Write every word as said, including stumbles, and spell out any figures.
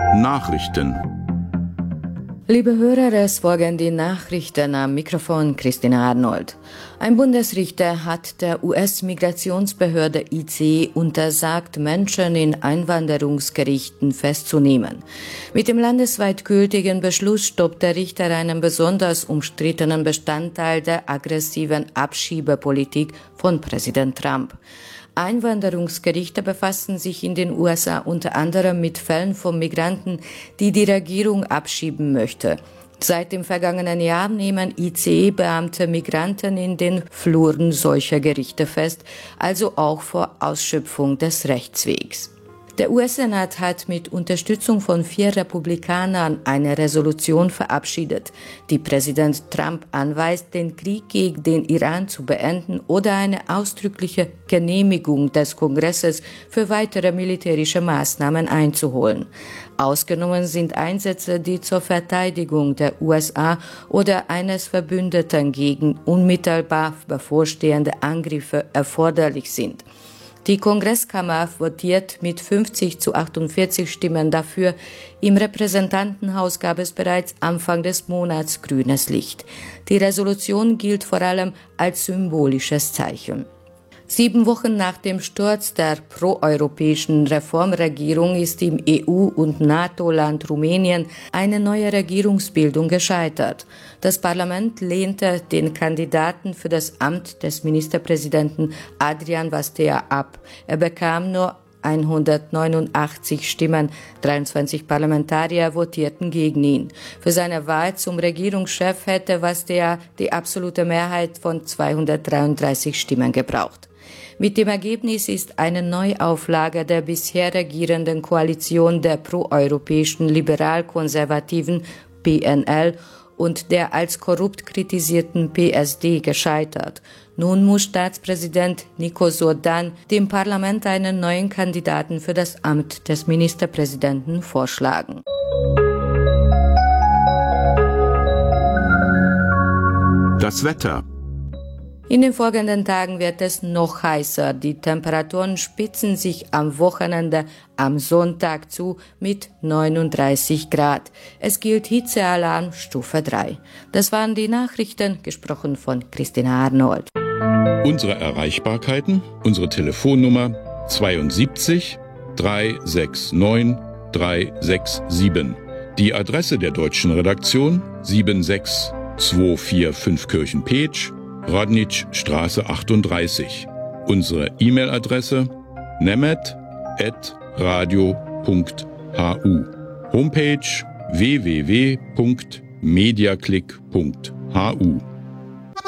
Nachrichten. Liebe Hörer, es folgen die Nachrichten, am Mikrofon Christina Arnold. Ein Bundesrichter hat der U S-Migrationsbehörde I C E untersagt, Menschen in Einwanderungsgerichten festzunehmen. Mit dem landesweit gültigen Beschluss stoppt der Richter einen besonders umstrittenen Bestandteil der aggressiven Abschiebepolitik von Präsident Trump. Einwanderungsgerichte befassen sich in den U S A unter anderem mit Fällen von Migranten, die die Regierung abschieben möchte. Seit dem vergangenen Jahr nehmen I C E-Beamte Migranten in den Fluren solcher Gerichte fest, also auch vor Ausschöpfung des Rechtswegs. Der U S-Senat hat mit Unterstützung von vier Republikanern eine Resolution verabschiedet, die Präsident Trump anweist, den Krieg gegen den Iran zu beenden oder eine ausdrückliche Genehmigung des Kongresses für weitere militärische Maßnahmen einzuholen. Ausgenommen sind Einsätze, die zur Verteidigung der U S A oder eines Verbündeten gegen unmittelbar bevorstehende Angriffe erforderlich sind. Die Kongresskammer votiert mit fünfzig zu achtundvierzig Stimmen dafür. Im Repräsentantenhaus gab es bereits Anfang des Monats grünes Licht. Die Resolution gilt vor allem als symbolisches Zeichen. Sieben Wochen nach dem Sturz der proeuropäischen Reformregierung ist im E U- und NATO-Land Rumänien eine neue Regierungsbildung gescheitert. Das Parlament lehnte den Kandidaten für das Amt des Ministerpräsidenten Adrian Vastea ab. Er bekam nur hundertneunundachtzig Stimmen, dreiundzwanzig Parlamentarier votierten gegen ihn. Für seine Wahl zum Regierungschef hätte Vastea die absolute Mehrheit von zweihundertdreiunddreißig Stimmen gebraucht. Mit dem Ergebnis ist eine Neuauflage der bisher regierenden Koalition der proeuropäischen liberal-konservativen P N L und der als korrupt kritisierten P S D gescheitert. Nun muss Staatspräsident Nikos Orban dem Parlament einen neuen Kandidaten für das Amt des Ministerpräsidenten vorschlagen. Das Wetter. In den folgenden Tagen wird es noch heißer. Die Temperaturen spitzen sich am Wochenende am Sonntag zu mit neununddreißig Grad. Es gilt Hitzealarm Stufe drei. Das waren die Nachrichten, gesprochen von Christina Arnold. Unsere Erreichbarkeiten, unsere Telefonnummer zweiundsiebzig dreihundertneunundsechzig dreihundertsiebenundsechzig. Die Adresse der deutschen Redaktion sieben sechs zwei vier fünf Kirchen-Peetsch, Rodnitschstraße achtunddreißig. Unsere E-Mail-Adresse nemet at radio punkt h u. Homepage w w w punkt mediaclick punkt h u.